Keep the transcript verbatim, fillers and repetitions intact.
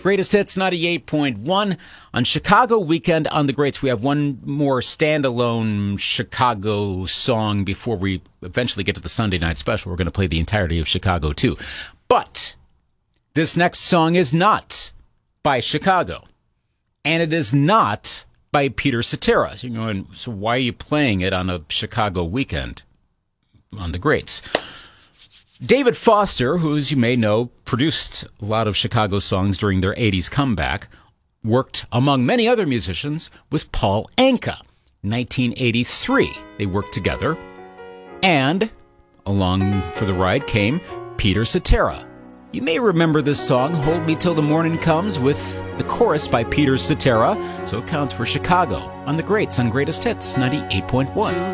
Greatest Hits ninety-eight point one. On Chicago Weekend on the Greats, we have one more standalone Chicago song before we eventually get to the Sunday night special. We're going to play the entirety of Chicago, too. But this next song is not by Chicago, and it is not by Peter Cetera. So you're going, so why are you playing it on a Chicago Weekend on the Greats? David Foster, who, as you may know, produced a lot of Chicago songs during their eighties comeback, worked, among many other musicians, with Paul Anka. nineteen eighty-three, they worked together, and along for the ride came Peter Cetera. You may remember this song, Hold Me Till the Morning Comes, with the chorus by Peter Cetera, so it counts for Chicago on the Greats on Greatest Hits ninety-eight point one.